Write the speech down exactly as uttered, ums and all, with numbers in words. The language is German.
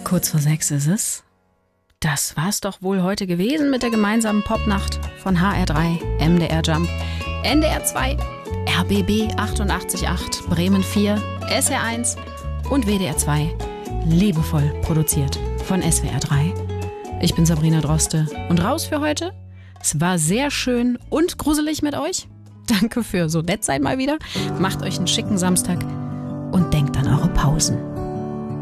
Kurz vor sechs ist es. Das war's doch wohl heute gewesen mit der gemeinsamen Popnacht von H R drei, M D R Jump, N D R zwei, R B B achtundachtzig Komma acht, Bremen vier, S R eins und W D R zwei. Liebevoll produziert von S W R drei. Ich bin Sabrina Droste und raus für heute. Es war sehr schön und gruselig mit euch. Danke für so nett sein mal wieder. Macht euch einen schicken Samstag und denkt an eure Pausen.